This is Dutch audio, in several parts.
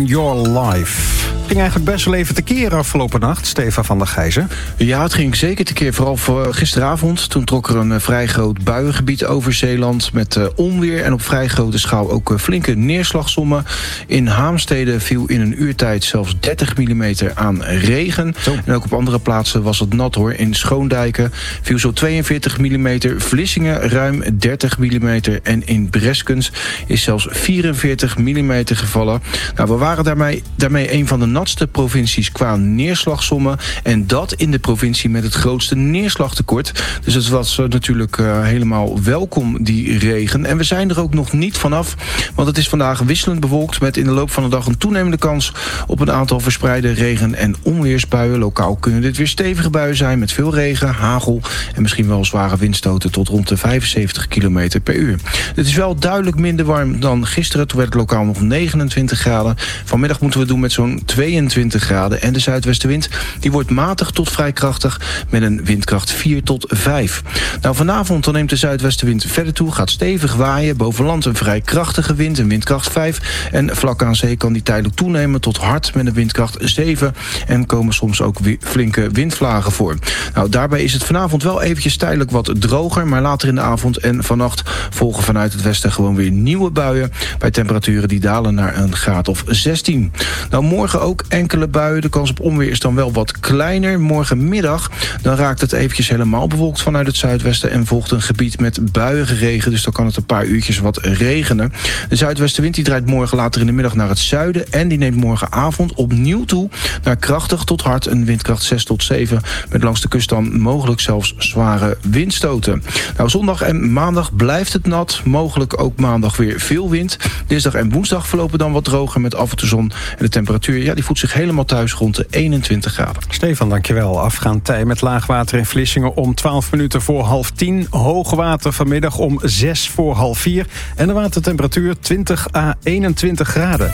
Your Life. Het ging eigenlijk best wel even tekeer afgelopen nacht, Stefan van der Gijzen. Ja, het ging zeker tekeer. Vooral voor gisteravond. Toen trok er een vrij groot buiengebied over Zeeland met onweer en op vrij grote schaal ook flinke neerslagsommen. In Haamstede viel in een uurtijd zelfs 30 mm aan regen. Zo. En ook op andere plaatsen was het nat hoor. In Schoondijken viel zo 42 mm, Vlissingen ruim 30 mm en in Breskens is zelfs 44 mm gevallen. Nou, we waren daarmee een van de natste provincies qua neerslagsommen en dat in de provincie met het grootste neerslagtekort. Dus het was natuurlijk helemaal welkom, die regen. En we zijn er ook nog niet vanaf, want het is vandaag wisselend bewolkt met in de loop van de dag een toenemende kans op een aantal verspreide regen- en onweersbuien. Lokaal kunnen dit weer stevige buien zijn met veel regen, hagel en misschien wel zware windstoten tot rond de 75 km per uur. Het is wel duidelijk minder warm dan gisteren. Toen werd het lokaal nog 29 graden. Vanmiddag moeten we doen met zo'n 22 graden. En de zuidwestenwind die wordt matig tot vrij krachtig met een windkracht 4 tot 5. Nou, vanavond dan neemt de zuidwestenwind verder toe. Gaat stevig waaien. Boven land een vrij krachtige wind, een windkracht 5. En vlak aan zee kan die tijdelijk toenemen tot hard met een windkracht 7. En komen soms ook flinke windvlagen voor. Nou, daarbij is het vanavond wel eventjes tijdelijk wat droger. Maar later in de avond en vannacht volgen vanuit het westen gewoon weer nieuwe buien. Bij temperaturen die dalen naar een graad of 16. Nou, morgen ook enkele buien. De kans op onweer is dan wel wat kleiner. Morgenmiddag dan raakt het eventjes helemaal bewolkt vanuit het zuidwesten en volgt een gebied met buiige regen. Dus dan kan het een paar uurtjes wat regenen. De zuidwestenwind die draait morgen later in de middag naar het zuiden en die neemt morgenavond opnieuw toe naar krachtig tot hard, een windkracht 6 tot 7. Met langs de kust dan mogelijk zelfs zware windstoten. Nou, zondag en maandag blijft het nat. Mogelijk ook maandag weer veel wind. Dinsdag en woensdag verlopen dan wat droger met af en toe zon. En de temperatuur die voelt zich helemaal thuis rond de 21 graden. Stefan, dankjewel. Afgaand tij met laagwater in Vlissingen om 12 minuten voor 9:30. Hoogwater vanmiddag om 6 voor 3:30. En de watertemperatuur 20 à 21 graden.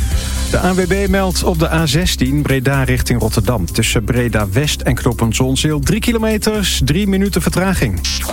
De ANWB meldt op de A16 Breda richting Rotterdam. Tussen Breda West en knooppunt Zonzeel 3 kilometers, 3 minuten vertraging.